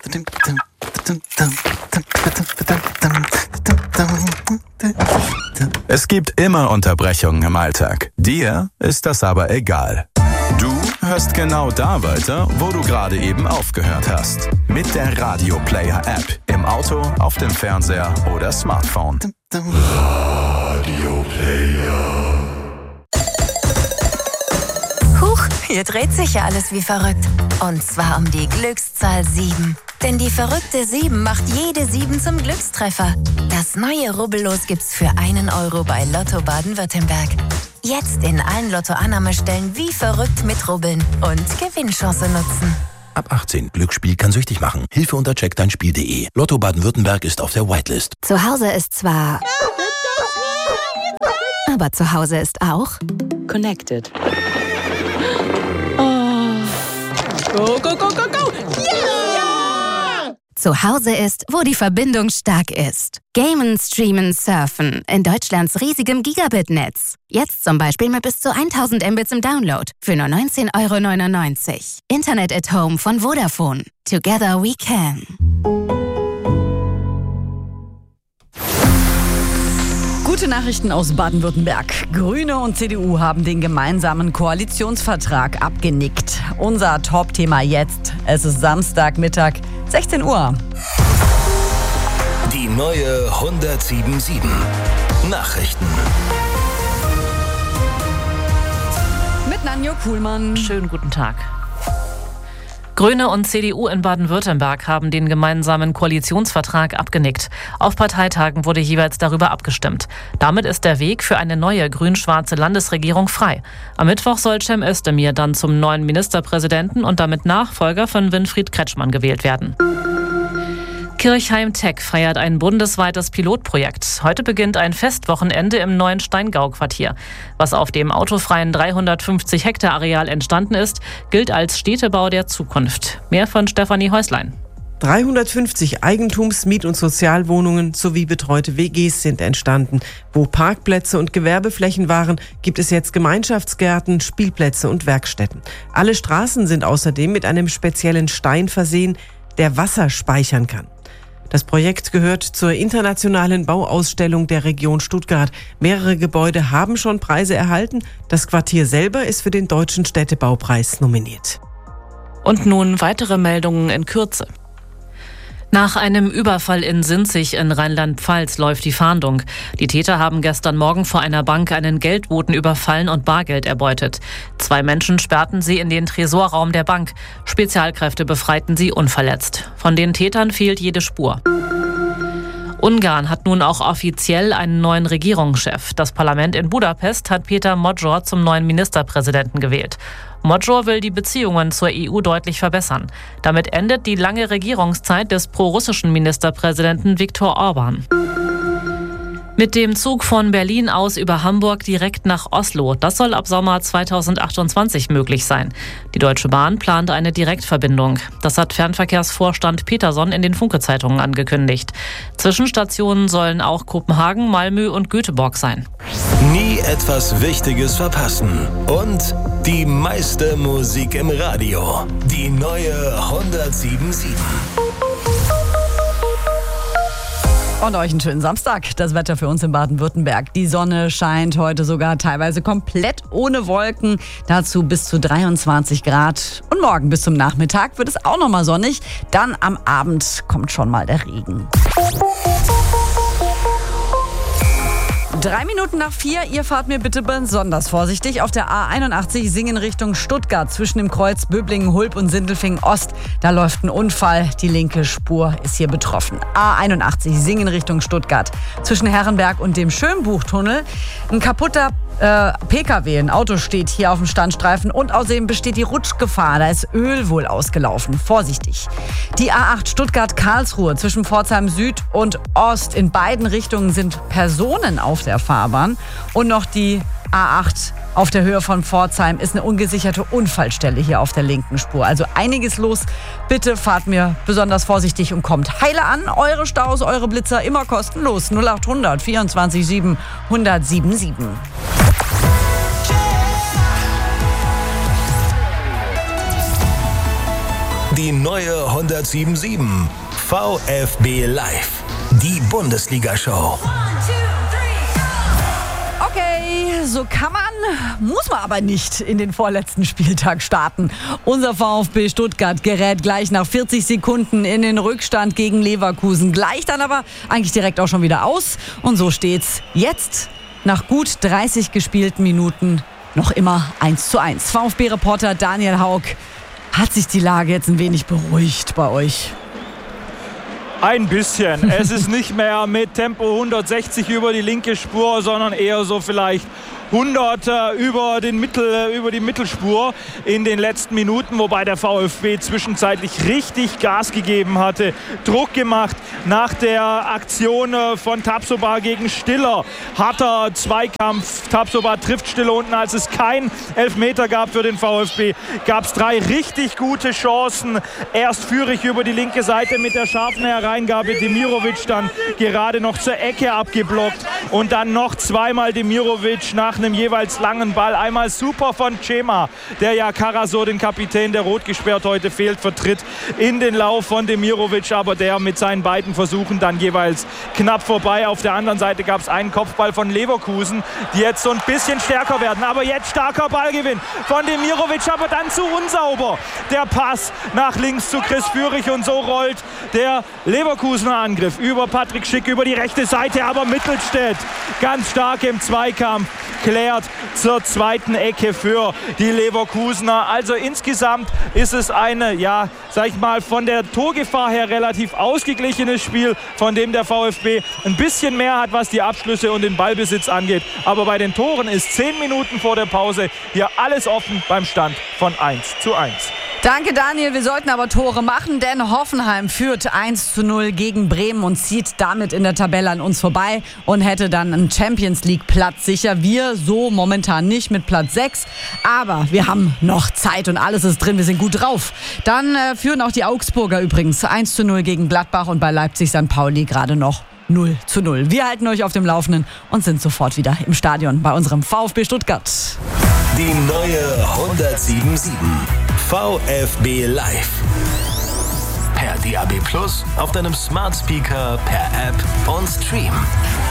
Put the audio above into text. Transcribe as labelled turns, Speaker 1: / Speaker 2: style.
Speaker 1: Es gibt immer Unterbrechungen im Alltag. Dir ist das aber egal. Du hörst genau da weiter, wo du gerade eben aufgehört hast. Mit der Radio Player App. Im Auto, auf dem Fernseher oder Smartphone.
Speaker 2: Radio Player.
Speaker 3: Huch, hier dreht sich ja alles wie verrückt. Und zwar um die Glückszahl 7. Denn die verrückte 7 macht jede 7 zum Glückstreffer. Das neue Rubbellos gibt's für 1 Euro bei Lotto Baden-Württemberg. Jetzt in allen Lotto-Annahmestellen wie verrückt mitrubbeln und Gewinnchance nutzen.
Speaker 4: Ab 18. Glücksspiel kann süchtig machen. Hilfe unter checkdeinspiel.de. Lotto Baden-Württemberg ist auf der Whitelist.
Speaker 3: Zu Hause ist zwar... aber zu Hause ist auch...
Speaker 5: Connected. Go, go, go, go, go!
Speaker 3: Yeah! Zu Hause ist, wo die Verbindung stark ist. Gamen, streamen, surfen. In Deutschlands riesigem Gigabit-Netz. Jetzt zum Beispiel mit bis zu 1000 Mbits im Download. Für nur 19,99 €. Internet at Home von Vodafone. Together we can.
Speaker 5: Gute Nachrichten aus Baden-Württemberg. Grüne und CDU haben den gemeinsamen Koalitionsvertrag abgenickt. Unser Top-Thema jetzt. Es ist Samstagmittag, 16 Uhr.
Speaker 4: Die neue 107.7 Nachrichten.
Speaker 5: Mit Nanjo Kuhlmann.
Speaker 6: Schönen guten Tag. Grüne und CDU in Baden-Württemberg haben den gemeinsamen Koalitionsvertrag abgenickt. Auf Parteitagen wurde jeweils darüber abgestimmt. Damit ist der Weg für eine neue grün-schwarze Landesregierung frei. Am Mittwoch soll Cem Özdemir dann zum neuen Ministerpräsidenten und damit Nachfolger von Winfried Kretschmann gewählt werden. Kirchheim Tech feiert ein bundesweites Pilotprojekt. Heute beginnt ein Festwochenende im neuen Steingau-Quartier. Was auf dem autofreien 350 Hektar Areal entstanden ist, gilt als Städtebau der Zukunft. Mehr von Stefanie Häuslein.
Speaker 7: 350 Eigentums-, Miet- und Sozialwohnungen sowie betreute WGs sind entstanden. Wo Parkplätze und Gewerbeflächen waren, gibt es jetzt Gemeinschaftsgärten, Spielplätze und Werkstätten. Alle Straßen sind außerdem mit einem speziellen Stein versehen, der Wasser speichern kann. Das Projekt gehört zur internationalen Bauausstellung der Region Stuttgart. Mehrere Gebäude haben schon Preise erhalten. Das Quartier selber ist für den Deutschen Städtebaupreis nominiert.
Speaker 6: Und nun weitere Meldungen in Kürze. Nach einem Überfall in Sinzig in Rheinland-Pfalz läuft die Fahndung. Die Täter haben gestern Morgen vor einer Bank einen Geldboten überfallen und Bargeld erbeutet. 2 Menschen sperrten sie in den Tresorraum der Bank. Spezialkräfte befreiten sie unverletzt. Von den Tätern fehlt jede Spur. Ungarn hat nun auch offiziell einen neuen Regierungschef. Das Parlament in Budapest hat Péter Magyar zum neuen Ministerpräsidenten gewählt. Magyar will die Beziehungen zur EU deutlich verbessern. Damit endet die lange Regierungszeit des prorussischen Ministerpräsidenten Viktor Orbán. Mit dem Zug von Berlin aus über Hamburg direkt nach Oslo. Das soll ab Sommer 2028 möglich sein. Die Deutsche Bahn plant eine Direktverbindung. Das hat Fernverkehrsvorstand Peterson in den Funke-Zeitungen angekündigt. Zwischenstationen sollen auch Kopenhagen, Malmö und Göteborg sein.
Speaker 4: Nie etwas Wichtiges verpassen. Und die meiste Musik im Radio. Die neue 107.7.
Speaker 5: Und euch einen schönen Samstag. Das Wetter für uns in Baden-Württemberg. Die Sonne scheint heute sogar teilweise komplett ohne Wolken. Dazu bis zu 23 Grad. Und morgen bis zum Nachmittag wird es auch nochmal sonnig. Dann am Abend kommt schon mal der Regen. 3 Minuten nach 4, ihr fahrt mir bitte besonders vorsichtig. Auf der A81 Singen Richtung Stuttgart zwischen dem Kreuz Böblingen, Hulb und Sindelfingen Ost. Da läuft ein Unfall, die linke Spur ist hier betroffen. A81 Singen Richtung Stuttgart zwischen Herrenberg und dem Schönbuchtunnel. Ein kaputter PKW, ein Auto steht hier auf dem Standstreifen und außerdem besteht die Rutschgefahr. Da ist Öl wohl ausgelaufen. Vorsichtig. Die A8 Stuttgart-Karlsruhe zwischen Pforzheim Süd und Ost. In beiden Richtungen sind Personen auf der Fahrbahn. Und noch die A8 auf der Höhe von Pforzheim ist eine ungesicherte Unfallstelle hier auf der linken Spur. Also einiges los. Bitte fahrt mir besonders vorsichtig und kommt heile an. Eure Staus, eure Blitzer immer kostenlos. 0800 24 7 1077.
Speaker 4: Die neue 107.7 VfB Live. Die Bundesliga-Show.
Speaker 5: Okay, so kann man, muss man aber nicht in den vorletzten Spieltag starten. Unser VfB Stuttgart gerät gleich nach 40 Sekunden in den Rückstand gegen Leverkusen. Gleicht dann aber eigentlich direkt auch schon wieder aus. Und so steht's jetzt nach gut 30 gespielten Minuten noch immer 1:1. VfB-Reporter Daniel Haug, hat sich die Lage jetzt ein wenig beruhigt bei euch?
Speaker 8: Ein bisschen. Es ist nicht mehr mit Tempo 160 über die linke Spur, sondern eher so vielleicht 100 über die Mittelspur in den letzten Minuten, wobei der VfB zwischenzeitlich richtig Gas gegeben hatte, Druck gemacht nach der Aktion von Tapsoba gegen Stiller. Harter Zweikampf, Tapsoba trifft Stiller unten, als es kein Elfmeter gab für den VfB, gab es 3 richtig gute Chancen. Erst Führig über die linke Seite mit der scharfen Hereingabe, Demirovic dann gerade noch zur Ecke abgeblockt und dann noch zweimal Demirovic nach einem jeweils langen Ball. Einmal super von Cema, der ja Karasor, den Kapitän, der rot gesperrt heute fehlt, vertritt in den Lauf von Demirovic, aber der mit seinen beiden Versuchen dann jeweils knapp vorbei. Auf der anderen Seite gab es einen Kopfball von Leverkusen, die jetzt so ein bisschen stärker werden. Aber jetzt starker Ballgewinn von Demirovic, aber dann zu unsauber. Der Pass nach links zu Chris Führig und so rollt der Leverkusener Angriff über Patrick Schick über die rechte Seite, aber Mittelstädt ganz stark im Zweikampf klärt zur zweiten Ecke für die Leverkusener. Also insgesamt ist es eine, ja, sag ich mal, von der Torgefahr her relativ ausgeglichenes Spiel, von dem der VfB ein bisschen mehr hat, was die Abschlüsse und den Ballbesitz angeht. Aber bei den Toren ist 10 Minuten vor der Pause hier alles offen beim Stand von 1:1.
Speaker 5: Danke, Daniel. Wir sollten aber Tore machen, denn Hoffenheim führt 1:0 gegen Bremen und zieht damit in der Tabelle an uns vorbei und hätte dann einen Champions-League-Platz sicher. Wir so momentan nicht mit Platz 6, aber wir haben noch Zeit und alles ist drin. Wir sind gut drauf. Dann führen auch die Augsburger übrigens 1:0 gegen Gladbach und bei Leipzig St. Pauli gerade noch 0:0. Wir halten euch auf dem Laufenden und sind sofort wieder im Stadion bei unserem VfB Stuttgart.
Speaker 4: Die neue 107.7 VfB Live. Per DAB+, auf deinem Smart Speaker, per App und Stream.